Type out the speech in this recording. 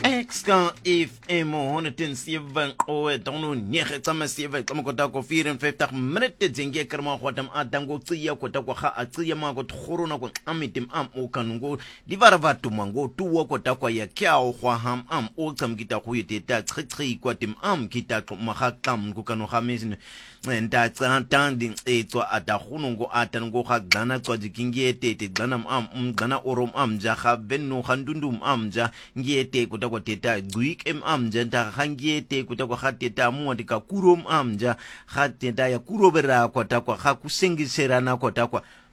Exka FM 107 qoe tono nege tsama 7 tsama kota ko 54 minute dzinge kerma khwatam atango tsiya kota kwa kha atsiya ma ko thorona ko amitim am o kanungo divara vatu mango tuwa kota kwa ya kyao khwa ham am o tsamkita go yeteta tshitshi kwa tim am kita ko mahakam ko kanu khamesin nda tsantandi etswa atahunungo atango kha gana tswa dikingete te gana am gana orom am ja kha benno khandundum am ja ngiyete kutakwa teta gwiik amja nta khangiyete kutakwa khateta muwati ka kurom amja khateta ya kurobera kwatakwa khakusengiserana kwatakwa